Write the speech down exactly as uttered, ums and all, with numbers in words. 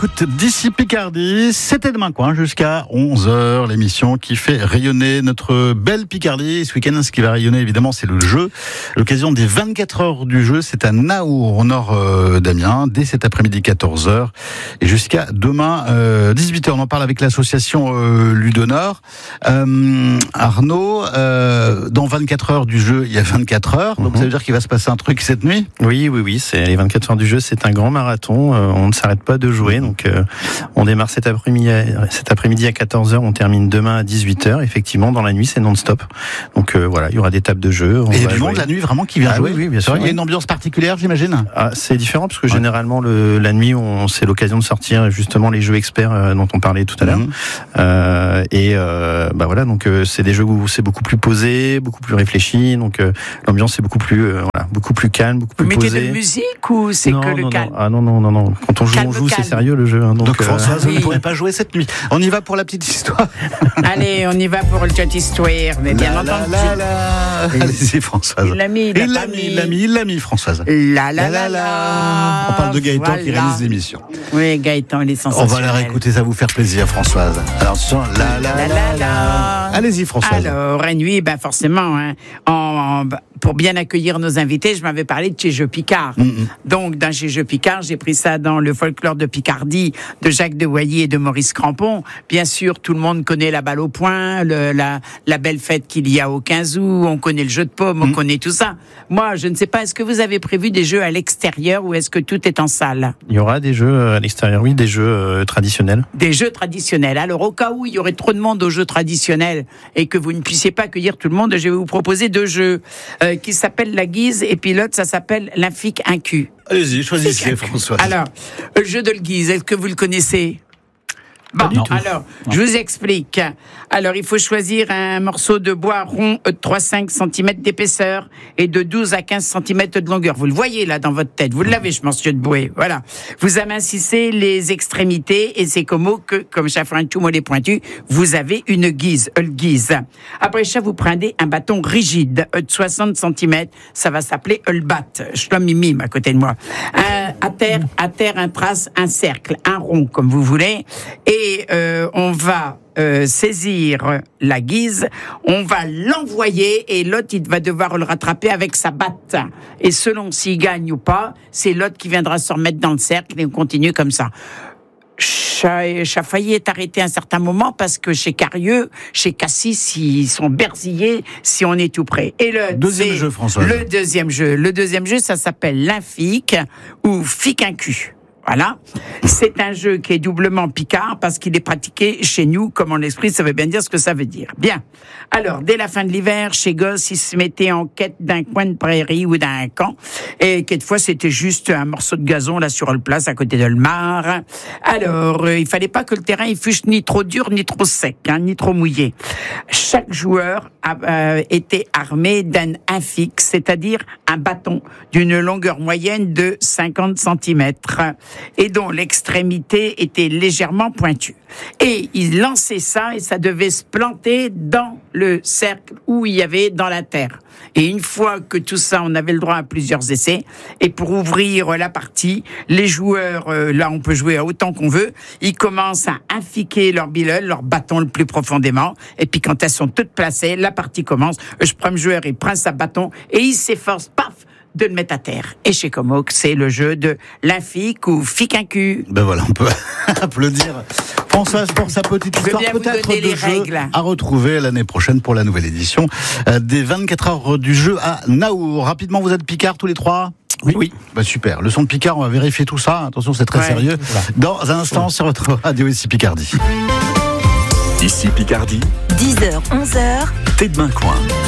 Écoute, d'ici Picardie, c'était demain coin jusqu'à onze heures, l'émission qui fait rayonner notre belle Picardie. Ce week-end, ce qui va rayonner évidemment, c'est le jeu. L'occasion des vingt-quatre heures du jeu, c'est à Naour, au nord euh, d'Amiens, dès cet après-midi quatorze heures et jusqu'à demain euh, dix-huit heures. On en parle avec l'association euh, Ludonor. Euh, Arnaud, euh, dans vingt-quatre heures du jeu, il y a vingt-quatre heures, donc mm-hmm. ça veut dire qu'il va se passer un truc cette nuit ? Oui, oui, oui, c'est les vingt-quatre heures du jeu, c'est un grand marathon. Euh, on ne s'arrête pas de jouer. Donc, euh, on démarre cet après-midi, à, cet après-midi à quatorze heures, on termine demain à dix-huit heures. Effectivement, dans la nuit, c'est non-stop. Donc, euh, voilà, il y aura des tables de jeu. Et il y a du monde la nuit vraiment qui vient ah, jouer. Oui, oui, bien sûr. Il y a une ambiance particulière, j'imagine. Ah, c'est différent parce que ouais. généralement, le, la nuit, on, c'est l'occasion de sortir justement les jeux experts euh, dont on parlait tout à l'heure. Mmh. Euh, et euh, bah voilà, donc euh, c'est des jeux où c'est beaucoup plus posé, beaucoup plus réfléchi. Donc, euh, l'ambiance est beaucoup plus, euh, voilà, beaucoup plus calme, beaucoup plus Vous posée. Vous mettez de musique ou c'est non, que le non, calme non. Ah non, non, non, non. Quand on joue, calme, on joue, calme. C'est sérieux le jeu. Hein, donc, donc euh, Françoise, oui. vous ne pourrez pas jouer cette nuit. On y va pour la petite histoire. Allez, on y va pour le chat histoire. Mais bien la, entendu. La, la, la. Allez-y, Françoise. Il l'a mis, il l'a il l'a mis, il l'a mis, il l'a mis, Françoise. La la la la. On parle de Gaëtan voilà. qui réalise l'émission. Oui, Gaëtan, il est sensationnel. On va la réécouter, ça va vous faire plaisir, Françoise. Alors, la la la la la. la. Allez-y, Françoise. Alors, et nuit, ben forcément, hein, en, pour bien accueillir nos invités, je m'avais parlé de chez Jeux Picard. Mm-hmm. Donc, dans chez Jeux Picard, j'ai pris ça dans le folklore de Picardie de Jacques de Wailly et de Maurice Crampon. Bien sûr, tout le monde connaît la balle au poing, le, la, la belle fête qu'il y a au quinze août, on connaît le jeu de paume, on mm-hmm. connaît tout ça. Moi, je ne sais pas, est-ce que vous avez prévu des jeux à l'extérieur ou est-ce que tout est en salle ? Il y aura des jeux à l'extérieur, oui, des jeux euh, traditionnels. Des jeux traditionnels. Alors, au cas où il y aurait trop de monde aux jeux traditionnels et que vous ne puissiez pas accueillir tout le monde, je vais vous proposer deux jeux euh, qui s'appellent la guise et puis l'autre, ça s'appelle l'infique incu. Allez-y, choisissez, François. Alors, le jeu de le guise, est-ce que vous le connaissez ? Bon, alors, non. je vous explique. Alors, il faut choisir un morceau de bois rond de trois à cinq centimètres d'épaisseur et de douze à quinze centimètres de longueur. Vous le voyez là dans votre tête. Vous l'avez, ce morceau de bois. Voilà. Vous amincissez les extrémités et c'est comme que, comme chafouin tout mollet pointu, vous avez une guise, le guise. Après ça, vous prenez un bâton rigide de soixante centimètres. Ça va s'appeler le bat. Je dois mimime à côté de moi. Un, à terre, à terre, un trace, un cercle, un rond, comme vous voulez. Et Et euh, on va euh, saisir la guise, on va l'envoyer et l'autre il va devoir le rattraper avec sa batte. Et selon s'il gagne ou pas, c'est l'autre qui viendra se remettre dans le cercle et on continue comme ça. Chaffailly est arrêté à un certain moment parce que chez Carieux, chez Cassis, ils sont berzillés si on est tout près. Et le deuxième jeu, François. Le deuxième jeu, le deuxième jeu, ça s'appelle l'infique ou fique un cul. Voilà. C'est un jeu qui est doublement picard parce qu'il est pratiqué chez nous, comme en esprit, ça veut bien dire ce que ça veut dire. Bien. Alors, dès la fin de l'hiver, chez Gosse, ils se mettaient en quête d'un coin de prairie ou d'un camp. Et quelquefois, c'était juste un morceau de gazon, là, sur le place, à côté de le mar. Alors, euh, il fallait pas que le terrain, il fût ni trop dur, ni trop sec, hein, ni trop mouillé. Chaque joueur a, euh, était armé d'un infixe, c'est-à-dire un bâton d'une longueur moyenne de cinquante centimètres. Et dont l'extrémité était légèrement pointue. Et il lançait ça et ça devait se planter dans le cercle où il y avait dans la terre. Et une fois que tout ça, on avait le droit à plusieurs essais. Et pour ouvrir la partie, les joueurs, euh, là on peut jouer autant qu'on veut, ils commencent à infiquer leur billeul, leur bâton le plus profondément. Et puis quand elles sont toutes placées, la partie commence. Je prends le joueur, il prend sa bâton et il s'efforce, paf, de le mettre à terre. Et chez Comoc, c'est le jeu de l'infique ou fique un cul. Ben voilà, on peut applaudir Françoise pour sa petite histoire, peut-être de les jeu règles. À retrouver l'année prochaine pour la nouvelle édition des vingt-quatre heures du jeu à Naour. Rapidement, vous êtes Picard tous les trois ? Oui, oui. Bah super. Le son de Picard, on va vérifier tout ça. Attention, c'est très ouais. sérieux. Voilà. Dans un instant, sur votre radio ici Picardie. Ici Picardie. dix heures, onze heures. T'es de Main Coin.